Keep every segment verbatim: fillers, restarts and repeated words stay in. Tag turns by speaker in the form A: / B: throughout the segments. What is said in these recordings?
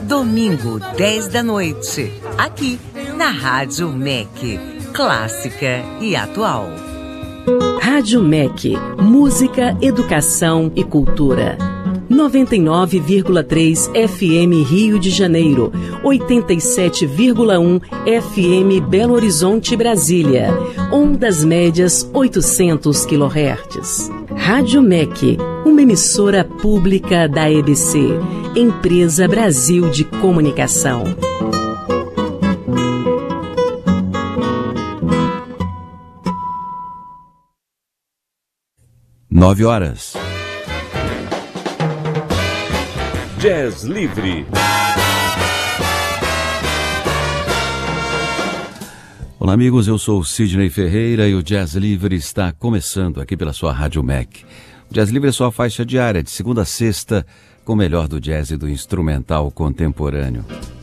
A: Domingo, dez da noite, aqui na Rádio M E C, clássica e atual.
B: Rádio M E C, música, educação e cultura. noventa e nove vírgula três F M Rio de Janeiro, oitenta e sete vírgula um F M Belo Horizonte, Brasília, ondas médias oitocentos quilohertz. Rádio M E C, uma emissora pública da E B C, Empresa Brasil de Comunicação.
C: Nove horas. Jazz Livre. Olá, amigos, eu sou o Sidney Ferreira e o Jazz Livre está começando aqui pela sua Rádio M E C. O Jazz Livre é sua faixa diária, de segunda a sexta, com o melhor do jazz e do instrumental contemporâneo.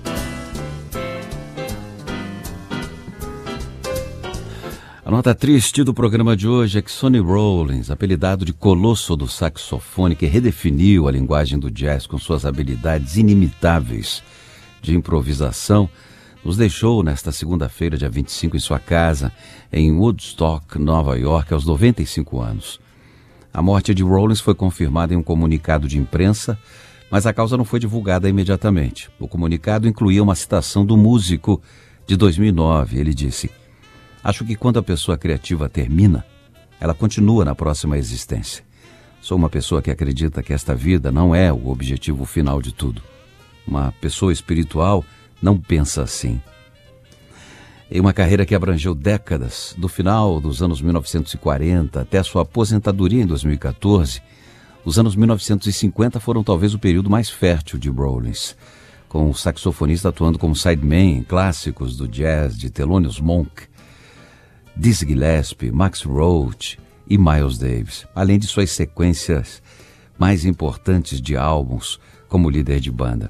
C: A nota triste do programa de hoje é que Sonny Rollins, apelidado de Colosso do saxofone, que redefiniu a linguagem do jazz com suas habilidades inimitáveis de improvisação, nos deixou nesta segunda-feira, dia vinte e cinco, em sua casa, em Woodstock, Nova York, aos noventa e cinco anos. A morte de Rollins foi confirmada em um comunicado de imprensa, mas a causa não foi divulgada imediatamente. O comunicado incluía uma citação do músico de dois mil e nove. Ele disse: "Acho que quando a pessoa criativa termina, ela continua na próxima existência. Sou uma pessoa que acredita que esta vida não é o objetivo final de tudo. Uma pessoa espiritual não pensa assim." Em uma carreira que abrangeu décadas, do final dos anos mil novecentos e quarenta até a sua aposentadoria em dois mil e quatorze, os anos mil novecentos e cinquenta foram talvez o período mais fértil de Rollins, com o saxofonista atuando como sideman em clássicos do jazz de Thelonious Monk, Dizzy Gillespie, Max Roach e Miles Davis, além de suas sequências mais importantes de álbuns como líder de banda.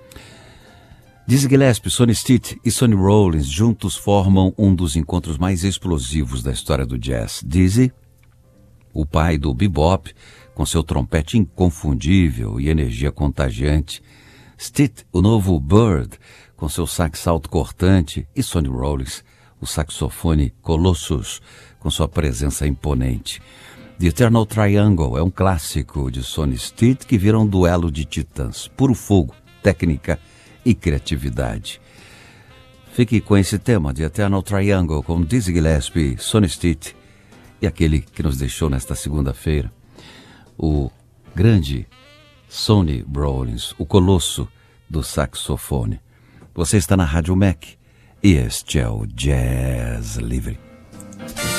C: Dizzy Gillespie, Sonny Stitt e Sonny Rollins juntos formam um dos encontros mais explosivos da história do jazz. Dizzy, o pai do bebop, com seu trompete inconfundível e energia contagiante. Stitt, o novo Bird, com seu sax alto cortante. E Sonny Rollins, o saxofone Colossus, com sua presença imponente. The Eternal Triangle é um clássico de Sonny Stitt que vira um duelo de titãs, puro fogo, técnica e criatividade. Fique com esse tema, The Eternal Triangle, com Dizzy Gillespie, Sonny Stitt e aquele que nos deixou nesta segunda-feira, o grande Sonny Rollins, o colosso do saxofone. Você está na Rádio M E C. E este é o Jazz Livre.